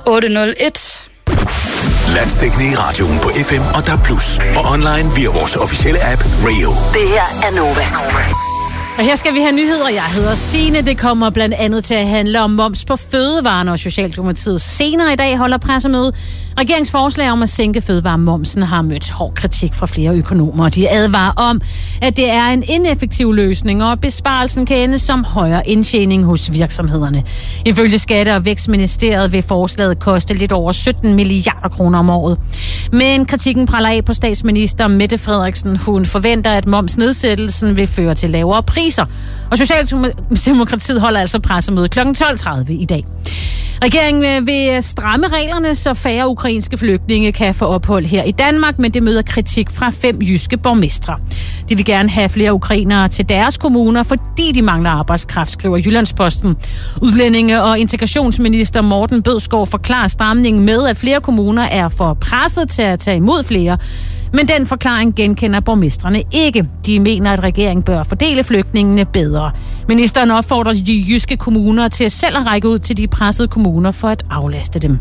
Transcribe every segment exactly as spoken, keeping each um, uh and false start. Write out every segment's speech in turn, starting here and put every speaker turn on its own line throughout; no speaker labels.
otte nul et.
Landsdækkende i radioen på F M og D A B plus, og online via vores officielle app Rio.
Det her er Nova.
Og her skal vi have nyheder. Jeg hedder Signe. Det kommer blandt andet til at handle om moms på fødevarer, og Socialdemokratiet senere i dag holder pressemøde. Regeringsforslag om at sænke fødevaremomsen har mødt hård kritik fra flere økonomer. De advarer om, at det er en ineffektiv løsning, og besparelsen kan ende som højere indtjening hos virksomhederne. Ifølge Skatte- og Vækstministeriet vil forslaget koste lidt over sytten milliarder kroner om året. Men kritikken praller af på statsminister Mette Frederiksen. Hun forventer, at momsnedsættelsen vil føre til lavere priser. Og Socialdemokratiet holder altså pressemøde klokken tolv tredive i dag. Regeringen vil stramme reglerne, så færre ukrainske flygtninge kan få ophold her i Danmark, men det møder kritik fra fem jyske borgmestre. De vil gerne have flere ukrainere til deres kommuner, fordi de mangler arbejdskraft, skriver Jyllandsposten. Udlændinge- og integrationsminister Morten Bødskov forklarer stramningen med, at flere kommuner er for presset til at tage imod flere. Men den forklaring genkender borgmestrene ikke. De mener, at regeringen bør fordele flygtningene bedre. Ministeren opfordrer de jyske kommuner til at selv at række ud til de pressede kommuner for at aflaste dem.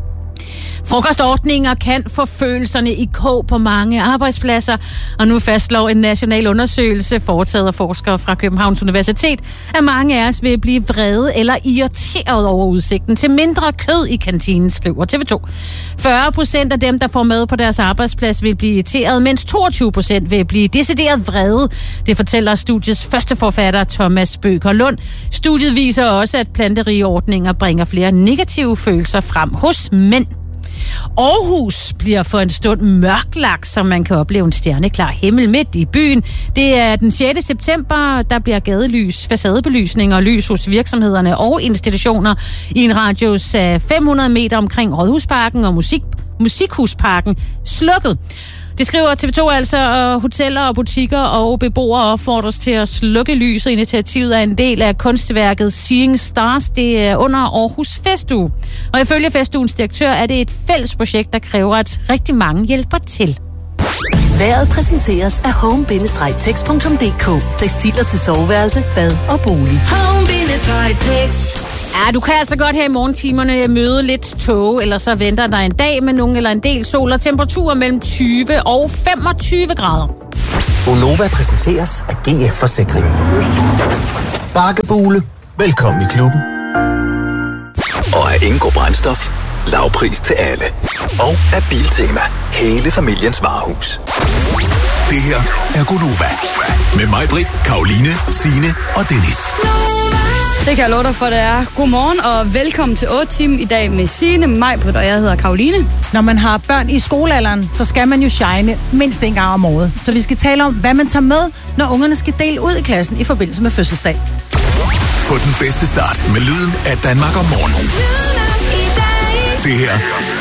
Frokostordninger kan få følelserne i kog på mange arbejdspladser, og nu fastslår en national undersøgelse foretaget af forskere fra Københavns Universitet, at mange af os vil blive vrede eller irriteret over udsigten til mindre kød i kantinen, skriver T V to. fyrre procent af dem, der får mad på deres arbejdsplads, vil blive irriteret, mens toogtyve procent vil blive decideret vrede. Det fortæller studiets første forfatter Thomas Bøker Lund. Studiet viser også, at planterige ordninger bringer flere negative følelser frem hos mænd. Aarhus bliver for en stund mørklagt, så man kan opleve en stjerneklar himmel midt i byen. Det er den sjette september, der bliver gadelys, facadebelysning og lys hos virksomhederne og institutioner i en radius af fem hundrede meter omkring Rådhusparken og musik, Musikhusparken slukket. Det skriver T V to altså, og hoteller og butikker og beboere opfordres til at slukke lyset. Initiativet er en del af kunstværket Seeing Stars. Det er under Aarhus Festuge. Og ifølge festugens direktør er det et fælles projekt, der kræver, at rigtig mange hjælper til.
Vejret præsenteres af home bindestreg text punktum d k. Tekstiler til soveværelse, bad og bolig. home bindestreg text.
Ja, du kan altså godt her i morgentimerne møde lidt tåge, eller så venter der en dag med nogen eller en del sol og temperaturer mellem tyve og femogtyve grader.
Gonova præsenteres af G F Forsikring. Bakkebule. Velkommen i klubben.
Og af Ingo Brændstof. Lavpris til alle. Og af Biltema. Hele familiens varehus. Det her er Gonova. Med mig, Britt, Karoline, Signe og Dennis.
Det kan jeg love dig for, det er. Godmorgen og velkommen til otte timer i dag med Signe, mig, Britt og jeg hedder Karoline.
Når man har børn i skolealderen, så skal man jo shine mindst en gang om året. Så vi skal tale om, hvad man tager med, når ungerne skal dele ud i klassen i forbindelse med fødselsdag.
Få den bedste start med lyden af Danmark om morgenen. Det her